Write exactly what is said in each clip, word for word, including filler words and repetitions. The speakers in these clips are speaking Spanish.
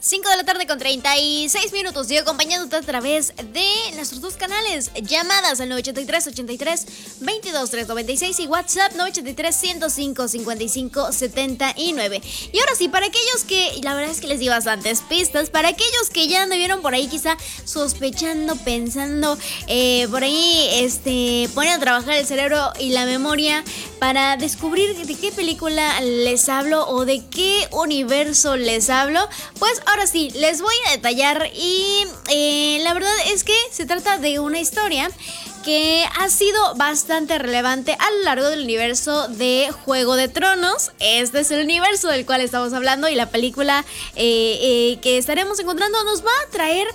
cinco de la tarde con treinta y seis minutos. Yo acompañándote a través de nuestros dos canales. Llamadas al nueve ocho tres, ocho tres, veintidós, trescientos noventa y seis y WhatsApp nueve ocho tres, ciento cinco, cincuenta y cinco, setenta y nueve. Y ahora sí, para aquellos que, la verdad es que les di bastantes pistas, para aquellos que ya anduvieron por ahí quizá sospechando, pensando, eh, por ahí este, ponen a trabajar el cerebro y la memoria para descubrir de qué película les hablo o de qué universo les hablo, pues ahora sí, les voy a detallar y eh, la verdad es que se trata de una historia que ha sido bastante relevante a lo largo del universo de Juego de Tronos. Este es el universo del cual estamos hablando y la película eh, eh, que estaremos encontrando nos va a traer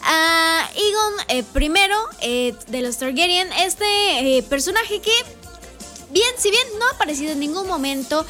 a Aegon eh, primero eh, de los Targaryen, este eh, personaje que bien, si bien no ha aparecido en ningún momento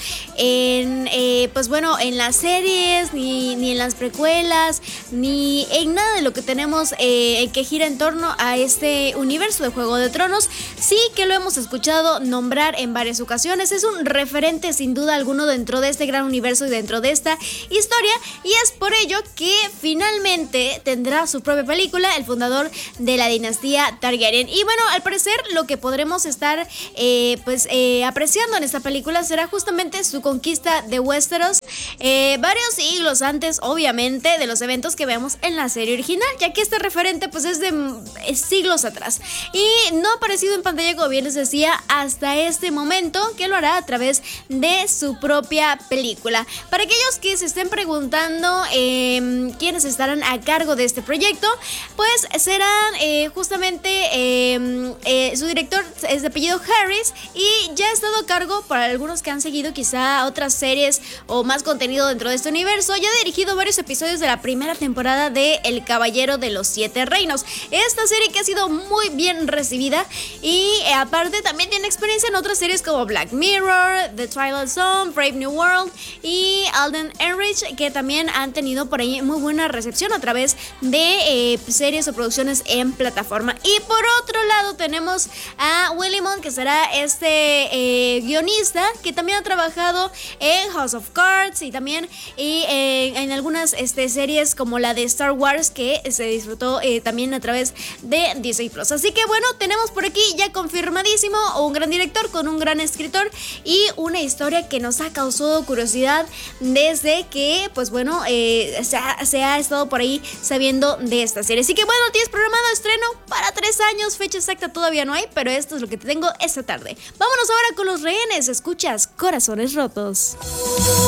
en, eh, pues bueno, en las series, ni, ni en las precuelas, ni en nada de lo que tenemos eh, que gira en torno a este universo de Juego de Tronos, sí que lo hemos escuchado nombrar en varias ocasiones. Es un referente sin duda alguno dentro de este gran universo y dentro de esta historia, y es por ello que finalmente tendrá su propia película, el fundador de la dinastía Targaryen. Y bueno, al parecer lo que podremos estar eh, pues Eh, apreciando en esta película será justamente su conquista de Westeros eh, varios siglos antes, obviamente, de los eventos que vemos en la serie original, ya que este referente pues es de eh, siglos atrás y no ha aparecido en pantalla, como bien les decía, hasta este momento, que lo hará a través de su propia película. Para aquellos que se estén preguntando eh, quiénes estarán a cargo de este proyecto, pues serán eh, justamente eh, eh, su director es de apellido Harris y ya ha estado a cargo, para algunos que han seguido quizá otras series o más contenido dentro de este universo, ya ha dirigido varios episodios de la primera temporada de El Caballero de los Siete Reinos, esta serie que ha sido muy bien recibida y eh, aparte también tiene experiencia en otras series como Black Mirror, The Twilight Zone, Brave New World y Alden Enrich, que también han tenido por ahí muy buena recepción a través de eh, series o producciones en plataforma. Y por otro lado tenemos a Willie Munn, que será este Eh, guionista que también ha trabajado en House of Cards y también y, eh, en algunas este, series como la de Star Wars, que se disfrutó eh, también a través de Disney Plus. Así que bueno, tenemos por aquí ya confirmadísimo un gran director con un gran escritor y una historia que nos ha causado curiosidad desde que pues bueno eh, se, ha, se ha estado por ahí sabiendo de esta serie. Así que bueno, tienes programado estreno para tres años, fecha exacta todavía no hay, pero esto es lo que te tengo esta tarde. Vámonos ahora con Los Rehenes, escuchas Corazones Rotos.